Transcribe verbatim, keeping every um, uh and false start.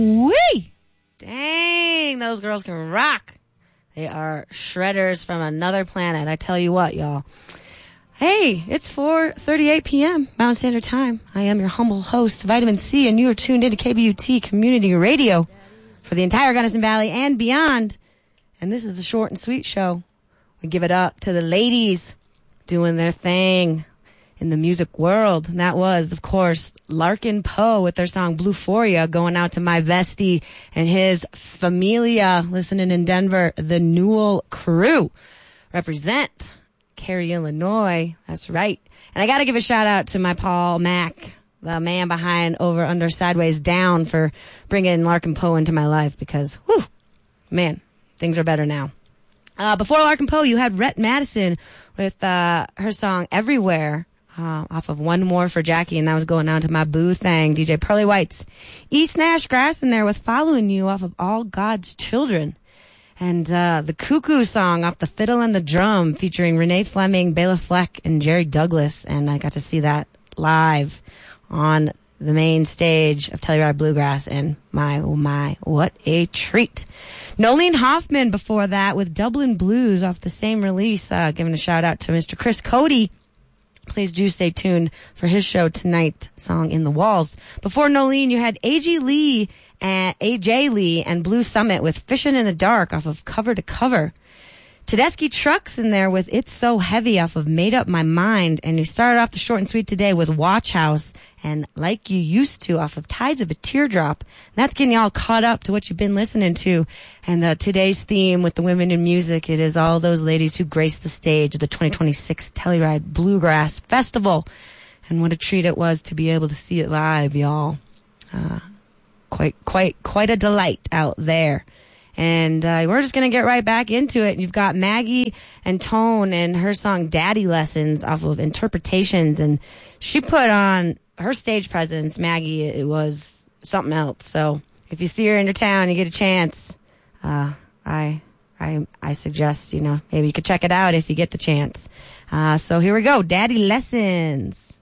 Wee! Dang, those girls can rock. They are shredders from another planet. I tell you what, y'all. Hey, it's four thirty-eight p.m. Mountain Standard Time. I am your humble host, Vitamin C, and you are tuned into K B U T Community Radio for the entire Gunnison Valley and beyond. And this is the short and sweet show. We give it up to the ladies doing their thing in the music world. And that was, of course, Larkin Poe with their song Bluephoria, going out to my bestie and his familia listening in Denver, the Newell Crew. Represent Cary, Illinois. That's right. And I got to give a shout out to my Paul Mack, the man behind Over, Under, Sideways, Down, for bringing Larkin Poe into my life because, whew, man, things are better now. Uh, before Larkin Poe, you had Rhett Madison with uh, her song Everywhere uh, off of One More for Jackie, and that was going on to my boo thing, D J Pearly White's East Nash Grass in there with Following You off of All God's Children. And uh, the Cuckoo song off the Fiddle and the Drum featuring Renee Fleming, Bela Fleck, and Jerry Douglas. And I got to see that live on the main stage of Telluride Bluegrass. And my, oh my, what a treat. Nolene Hoffman before that with Dublin Blues off the same release. Uh, giving a shout out to Mister Chris Cody. Please do stay tuned for his show tonight, song In the Walls. Before Nolene, you had A G Lee and A J Lee and Blue Summit with Fishin' in the Dark off of Cover to Cover. Tedeschi Trucks in there with It's So Heavy off of Made Up My Mind. And you started off the short and sweet today with Watch House and Like You Used To off of Tides of a Teardrop. And that's getting you all caught up to what you've been listening to. And uh, today's theme with the women in music, it is all those ladies who grace the stage of the twenty twenty-six Telluride Bluegrass Festival. And what a treat it was to be able to see it live, y'all. Uh, quite, quite, quite a delight out there. And uh, we're just going to get right back into it. You've got Maggie and Tone and her song Daddy Lessons off of Interpretations. And she put on her stage presence, Maggie, it was something else. So if you see her in your town, you get a chance, uh, I, I, I suggest, you know, maybe you could check it out if you get the chance. Uh, so here we go. Daddy Lessons.